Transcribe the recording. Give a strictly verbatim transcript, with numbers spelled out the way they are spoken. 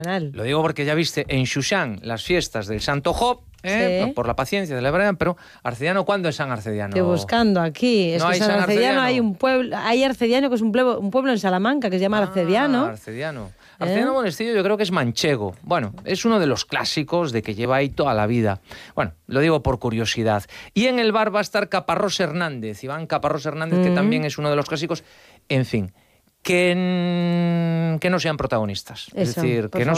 Lo digo porque ya viste en Xuxán las fiestas del Santo Job, ¿eh? Sí. Por la paciencia de la verdad, pero Arcediano, ¿cuándo es San Arcediano? Estoy buscando aquí. Es ¿No que hay San San Arcediano, Arcediano? hay un pueblo, hay Arcediano, que es un pueblo, un pueblo en Salamanca que se llama Ah, Arcediano. Arcediano. ¿Eh? Arcediano Monestillo yo creo que es manchego. Bueno, es uno de los clásicos de que lleva ahí toda la vida. Bueno, lo digo por curiosidad. Y en el bar va a estar Caparrós Hernández, Iván Caparrós Hernández, Mm. que también es uno de los clásicos. En fin, que, que no sean protagonistas. Es Eso, decir, por que no